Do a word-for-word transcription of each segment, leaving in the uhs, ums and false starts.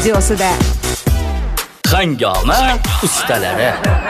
studiosida Hangoma ustalari.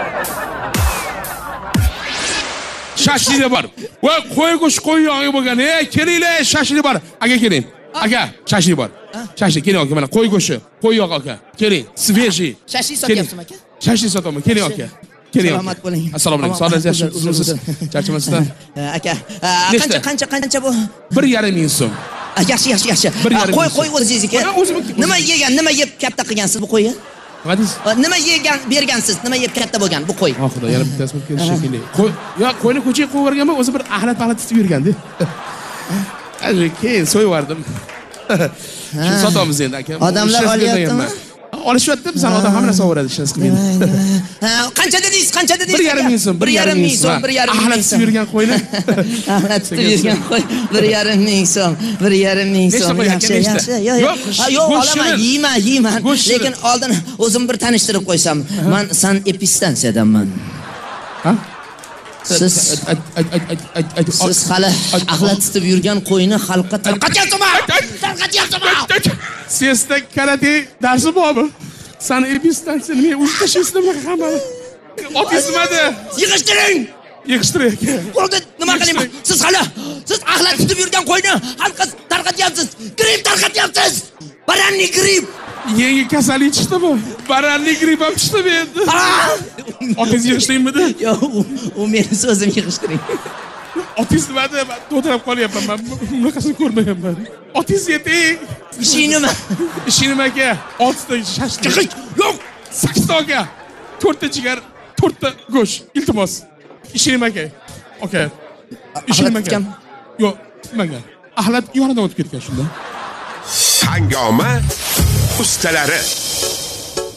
Shashli bor. Va qo'y go'sh qo'y yog'i bo'lgan. Ey, kelinglar, shashli bor. Aka keling. Aka, shashli bor. Shashli keling aka, mana qo'y go'shi, qo'y yog'i aka. Keling, sveji. Shashli sotyapsizmi aka? Shashli sotaman. Keling aka. Keling. Salomat bo'ling. Assalomu alaykum. Sog'ligingiz yaxshimisiz? Charchamasizlar? Aka, qancha qancha qancha bu? bir yarim ming so'm. Yaxshi, yaxshi, yaxshi. Qo'y, qo'y o'zingizniki. Nima yegan, nima yeb katta qilgansiz bu qo'yni? Nima deysiz? Nima yegan, bergansiz, nima yeb katta bo'lgan bu qo'y? Ha, xudo, yana bittasi bo'lib kelishi shekilli. Qo'y, yo, qo'yni ko'chaga qo'yib yuborganman, o'zi bir ahlat ahlat tutib yurgandi. Ajib, keyin so'yvardim. Shu sotamiz endi aka. Odamlar olyaptimi? Olishyapti, bizlar odam hamma narsa so'radi, ishimiz qilmaydi. Qancha dedingiz? Qancha dedingiz? bir yarim ming so'm, bir yarim ming so'm, bir yarim ming so'm. Ahlat tutib yurgan qo'yni. Ahlat tutib yurgan qo'y, bir yarim ming so'm, bir yarim ming so'm. Yaxshi, yaxshi. Yo'q, yo'q, olaman, yeyman, yeyman. Lekin oldin o'zim bir tanishtirib qo'ysam. Men san epistansiyadanman. Ha? Siz siz hali axlat tutib yurgan qo'yni xalqqa tarqatyapsizmi? Tarqatyapsizmi? Sesda karate darsi bormi? San epistansiyani men o'zi tashlaysizmi hammani? Otingiz nimada? Yig'ishtiring. Yig'ishtiring. Bo'ldi, nima qilayman? Siz hali siz axlat tutib yurgan qo'yni xalqqa tarqatyapsiz. Grip tarqatyapsiz. Baranli grip. Yangi kasallik chiqdimi? Baranli grip ham chiqdimi endi? Otingiz yig'ishtiringmidi? Yo'q, u meni so'zim yig'ishtiring. Otingiz nimada? Men to'tirab qolyapman. Men bunaqasini ko'rmaganman. Otingiz yeting. Ishing nima? Ishing nima aka? oltita shashlik. Yo'q, sakkizta aka. to'rtta jigar, to'rtta go'sht. Iltimos. Ishing nima aka? Aka. Ishing nima aka? Yo'q, tutmagan. Ahlat yonidan o'tib ketgan shunda. Hangoma ustalari.